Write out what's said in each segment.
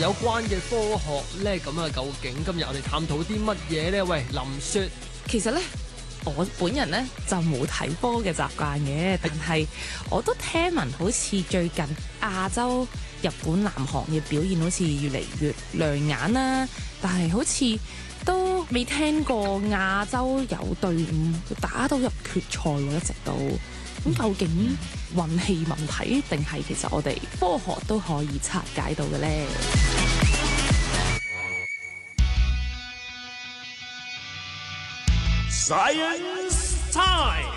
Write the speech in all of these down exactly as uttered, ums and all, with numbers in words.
有關嘅科學咧？咁啊，究竟今日我哋探討啲乜嘢咧？喂，林雪， 其實咧，我本人咧就冇睇波嘅習慣嘅，但係我都聽聞好似最近亞洲日本、南韓嘅表現好似越嚟越亮眼啦，但係好似都未聽過亞洲有隊伍打到入決賽喎，一直都咁究竟運氣問題定係其實我哋科學都可以拆解到嘅呢？ Science time。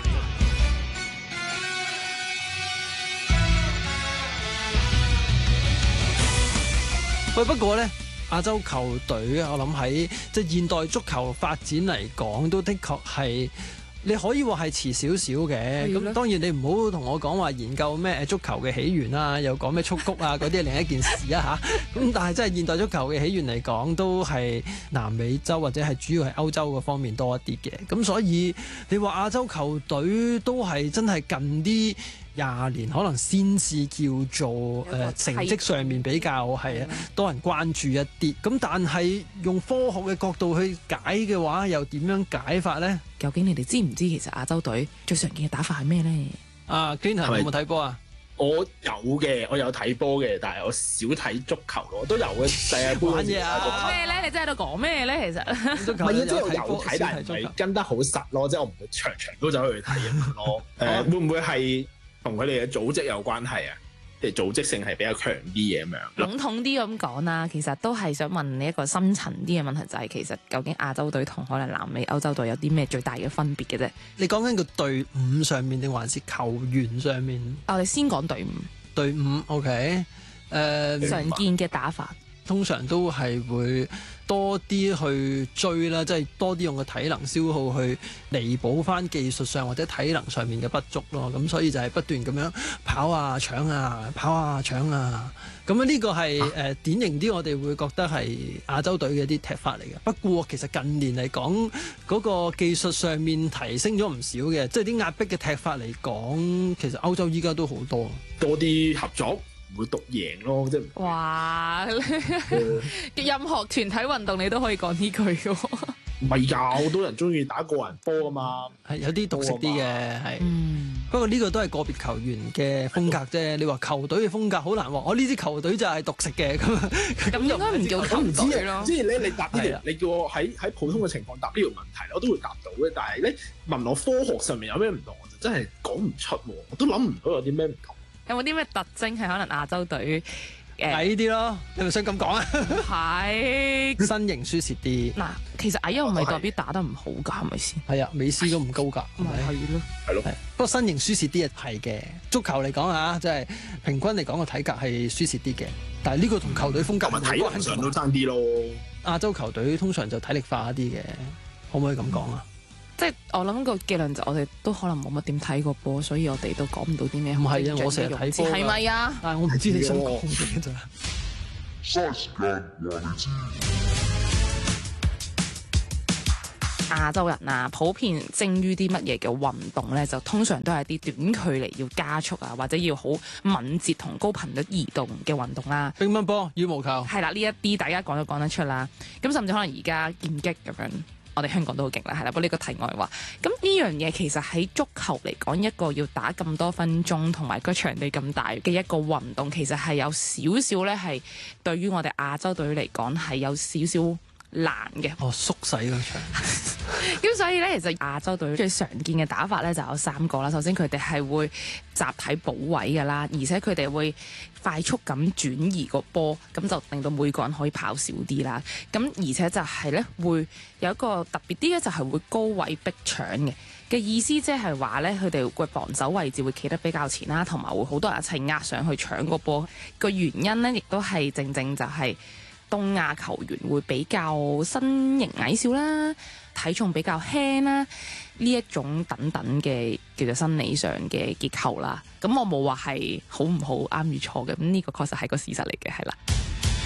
喂，不過咧，亞洲球隊我諗喺即係現代足球發展嚟講，都的確係你可以話係遲少少嘅。咁當然你唔好同我講話研究咩足球嘅起源啊，又講咩蹴鞠啊嗰啲係另一件事啊嚇。咁但係真係現代足球嘅起源嚟講，都係南美洲或者係主要係歐洲嗰方面多一啲嘅。咁所以你話亞洲球隊都係真係近啲廿年可能先至叫做誒、呃、成績上面比較係多人關注一啲，咁但係用科學嘅角度去解嘅話，又點樣解法呢？ 究竟你哋知唔知其實亞洲隊最常見嘅打法係咩呢？ 啊 Clinton 有冇睇波啊？ 我有嘅，我有睇波嘅，但係我少睇足球咯。我都有嘅，世界盃玩嘢啊！ 講咩咧？你真係喺度講咩咧？其實唔係啊，即係我有睇，但係唔係跟得好實咯。即係我唔會場場都走去睇咁樣咯。誒，會唔會係同佢哋嘅組織有關係啊？即係組織性係比較強啲嘅咁樣。 籠統啲咁講啦，其實都係想問你一個深層啲嘅問題，就係、是、其實究竟亞洲隊同可能南美、歐洲隊有啲咩最大嘅分別嘅啫？ 你講緊個隊伍上面定還是球員上面？ 我哋先講隊伍。隊伍 OK，誒、uh, 常見嘅打法通常都係會多啲去追啦，即係多啲用個體能消耗去彌補翻技術上或者體能上面嘅不足咯。咁所以就係不斷咁樣跑啊搶啊跑啊搶啊。咁啊呢個係誒、呃、典型啲，我哋會覺得係亞洲隊嘅啲踢法嚟嘅。不過其實近年嚟講，嗰個技術上面提升咗唔少嘅，即係啲壓迫嘅踢法嚟講，其實歐洲依家都好多多啲合作。唔會獨贏咯，即係哇！任何團體運動你都可以講呢句嘅喎。 唔係㗎，好多人中意打個人波啊嘛， 係有啲獨食啲嘅，係。 嗯。 不過呢個都係個別球員嘅風格啫。你話球隊嘅風格好難話，我呢支球隊就係獨食嘅咁。 咁應該唔叫球隊咯。 即係咧，你答呢條，你叫我喺喺普通嘅情況答呢條問題，我都會答到嘅。但係咧，問我科學上面有咩唔同，我就真係講唔出喎，我都諗唔到有啲咩唔同。 有冇啲咩特徵係可能亞洲隊矮啲咯？你咪想咁講啊？ 係身形輸蝕啲。嗱， 其實矮又唔係代表打得唔好㗎，係咪先？ 係啊，美斯都唔高㗎。 咪係咯， 係咯。 不過身形輸蝕啲係嘅。足球嚟講啊，即係平均嚟講個體格係輸蝕啲嘅。但係呢個同球隊風格同埋體能上都爭啲咯。 亞洲球隊通常就體力化一啲嘅，可唔可以咁講啊？ 即係我諗個結論就我哋都可能冇乜點睇過波，所以我哋都講唔到啲咩。 唔係啊，我成日睇波， 係咪啊？ 但係我唔知你想講咩咋。 亞洲人啊，普遍精於啲乜嘢嘅運動咧，就通常都係啲短距離要加速啊，或者要好敏捷同高頻率移動嘅運動啦。 乒乓波、羽毛球係啦，呢一啲大家講都講得出啦。咁甚至可能而家劍擊咁樣。我哋香港都好勁啦，係啦。不過呢個題外話，咁呢樣嘢其實喺足球嚟講，一個要打咁多分鐘，同埋個場地咁大嘅一個運動，其實係有少少咧，係對於我哋亞洲隊嚟講係有少少難嘅。 哦，縮細個場。 咁所以咧，其實亞洲隊最常見嘅打法咧就有三個啦。首先佢哋係會集體補位㗎啦，而且佢哋會快速咁轉移個波，咁就令到每個人可以跑少啲啦。咁而且就係咧會有一個特別啲咧，就係會高位逼搶嘅嘅意思，即係話咧佢哋個防守位置會企得比較前啦，同埋會好多人一齊壓上去搶個波。個原因咧，亦都係正正就係東亞球員會比較身形矮小啦，體重比較輕啦，呢一種等等嘅叫做生理上嘅結構啦。咁我冇話係好唔好啱與錯嘅，咁呢個確實係個事實嚟嘅，係啦。